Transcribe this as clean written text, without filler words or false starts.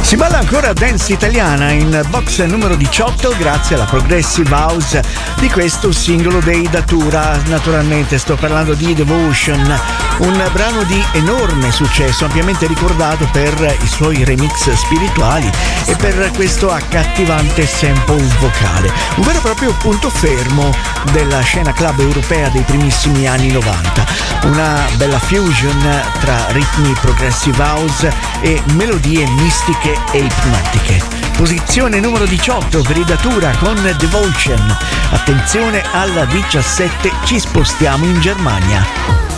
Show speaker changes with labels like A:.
A: Si balla ancora dance italiana in box numero 18 grazie alla Progressive House di questo singolo dei Datura. Naturalmente sto parlando di Devotion, un brano di enorme successo, ampiamente ricordato per i suoi remix spirituali e per questo accattivante sample vocale. Un vero e proprio punto fermo della scena club europea dei primissimi anni 90. Una bella fusion tra ritmi progressive house e melodie mistiche e ipnotiche. Posizione numero 18 per i Datura con Devotion. Attenzione, alla 17 ci spostiamo in Germania.